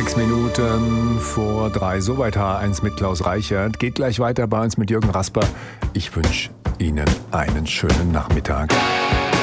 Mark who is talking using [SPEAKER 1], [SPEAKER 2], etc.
[SPEAKER 1] 6 Minuten vor 3, soweit H1 mit Klaus Reichert. Geht gleich weiter bei uns mit Jürgen Rasper. Ich wünsche Ihnen einen schönen Nachmittag.